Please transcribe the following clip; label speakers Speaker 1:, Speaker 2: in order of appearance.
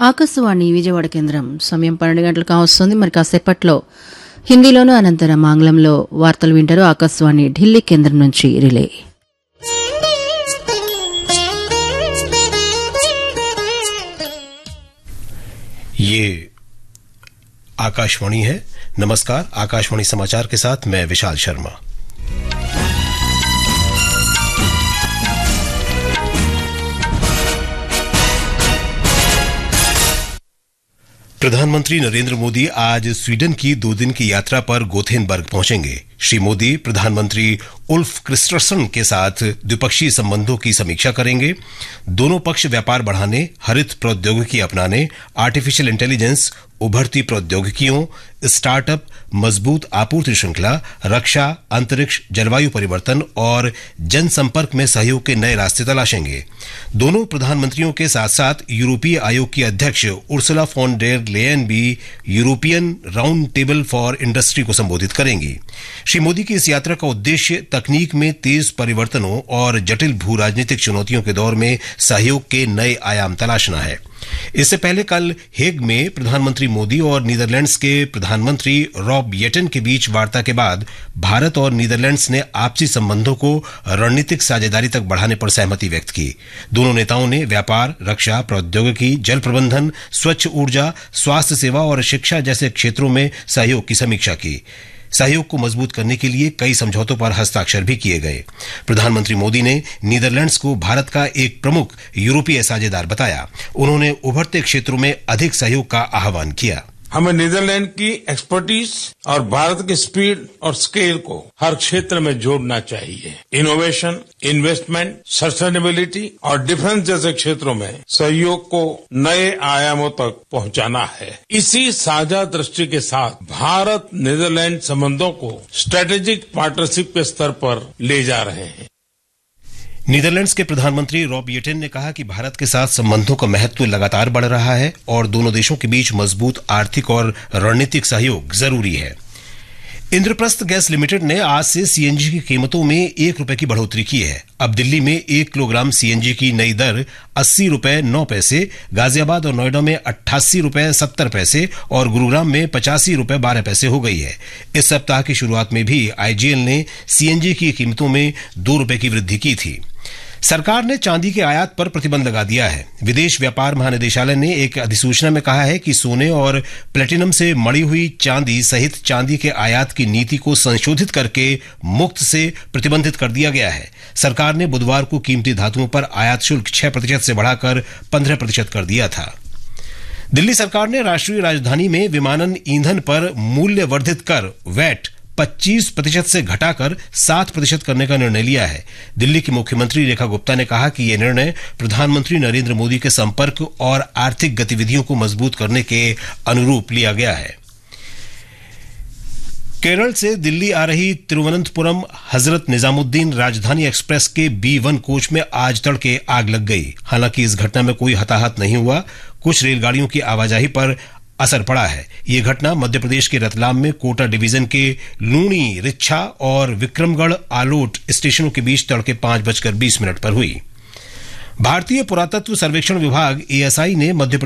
Speaker 1: ఆకాశవాణి విజయవాడ కేంద్రం సమయం 12 గంటలకు వస్తుంది. మరి కాసేపట్లో హిందీలోనూ అనంతరం ఆంగ్లంలో వార్తలు వింటారు. ఆకాశవాణి ఢిల్లీ కేంద్రం నుంచి రిలే.
Speaker 2: ये आकाशवाणी है. नमस्कार. आकाशवाणी समाचार के साथ मैं विशाल शर्मा. प्रधानमंत्री नरेंद्र मोदी आज स्वीडन की 2 दिन की यात्रा पर गोथेनबर्ग पहुंचेंगे. श्री मोदी प्रधानमंत्री उल्फ क्रिस्टरसन के साथ द्विपक्षीय संबंधों की समीक्षा करेंगे. दोनों पक्ष व्यापार बढ़ाने, हरित प्रौद्योगिकी अपनाने, आर्टिफिशियल इंटेलिजेंस, उभरती प्रौद्योगिकियों, स्टार्टअप, मजबूत आपूर्ति श्रृंखला, रक्षा, अंतरिक्ष, जलवायु परिवर्तन और जनसंपर्क में सहयोग के नए रास्ते तलाशेंगे. दोनों प्रधानमंत्रियों के साथ साथ यूरोपीय आयोग की अध्यक्ष उर्सुला फॉन डेर लेयन भी European round table for industry को संबोधित करेंगी. श्री मोदी की इस यात्रा का उद्देश्य तकनीक में तेज परिवर्तनों और जटिल भू राजनीतिक चुनौतियों के दौर में सहयोग के नए आयाम तलाशना है. इससे पहले कल हेग में प्रधानमंत्री मोदी और नीदरलैंड्स के प्रधानमंत्री रॉब येटन के बीच वार्ता के बाद भारत और नीदरलैंड्स ने आपसी संबंधों को रणनीतिक साझेदारी तक बढ़ाने पर सहमति व्यक्त की. दोनों नेताओं ने व्यापार, रक्षा, प्रौद्योगिकी, जल प्रबंधन, स्वच्छ ऊर्जा, स्वास्थ्य सेवा और शिक्षा जैसे क्षेत्रों में सहयोग की समीक्षा की. सहयोग को मजबूत करने के लिए कई समझौतों पर हस्ताक्षर भी किए गए. प्रधानमंत्री मोदी ने नीदरलैंड्स को भारत का एक प्रमुख यूरोपीय साझेदार बताया. उन्होंने उभरते क्षेत्रों में अधिक सहयोग का आह्वान किया.
Speaker 3: हमें नीदरलैंड की एक्सपर्टीज और भारत की स्पीड और स्केल को हर क्षेत्र में जोड़ना चाहिए. इनोवेशन, इन्वेस्टमेंट, सस्टेनेबिलिटी और डिफेंस जैसे क्षेत्रों में सहयोग को नए आयामों तक पहुंचाना है. इसी साझा दृष्टि के साथ भारत नीदरलैंड संबंधों को स्ट्रेटेजिक पार्टनरशिप के स्तर पर ले जा रहे हैं.
Speaker 2: नीदरलैंड्स के प्रधानमंत्री रॉब येटेन ने कहा कि भारत के साथ संबंधों का महत्व लगातार बढ़ रहा है और दोनों देशों के बीच मजबूत आर्थिक और रणनीतिक सहयोग जरूरी है. इंद्रप्रस्थ गैस लिमिटेड ने आज से सीएनजी की कीमतों में 1 रुपए की बढ़ोतरी की है. अब दिल्ली में 1 किलोग्राम सीएनजी की नई दर 80 रुपए 9 पैसे, गाजियाबाद और नोएडा में 88 रुपए 70 पैसे और गुरुग्राम में 85 रुपए 12 पैसे हो गई है. इस सप्ताह की शुरुआत में भी आईजीएल ने सीएनजी की कीमतों में 2 रुपए की वृद्धि की थी. सरकार ने चांदी के आयात पर प्रतिबंध लगा दिया है. विदेश व्यापार महानिदेशालय ने एक अधिसूचना में कहा है कि सोने और प्लेटिनम से मढ़ी हुई चांदी सहित चांदी के आयात की नीति को संशोधित करके मुक्त से प्रतिबंधित कर दिया गया है. सरकार ने बुधवार को कीमती धातुओं पर आयात शुल्क 6% से बढ़ाकर 15% कर दिया था. दिल्ली सरकार ने राष्ट्रीय राजधानी में विमानन ईंधन पर मूल्य वर्धित कर वैट 25% से घटाकर 7% करने का निर्णय लिया है. दिल्ली की मुख्यमंत्री रेखा गुप्ता ने कहा कि यह निर्णय प्रधानमंत्री नरेंद्र मोदी के संपर्क और आर्थिक गतिविधियों को मजबूत करने के अनुरूप लिया गया है. केरल से दिल्ली आ रही तिरुवनंतपुरम हजरत निजामुद्दीन राजधानी एक्सप्रेस के B1 कोच में आज तड़के आग लग गई. हालांकि इस घटना में कोई हताहत नहीं हुआ. कुछ रेलगाड़ियों की आवाजाही पर असर पड़ा है. यह घटना मध्य प्रदेश के रतलाम में कोटा डिवीजन के लूणी, रिच्छा और विक्रमगढ़ आलोट स्टेशनों के बीच तड़के 5:20 पर हुई. भारतीय पुरातत्व सर्वेक्षण विभाग ASI ने मध्य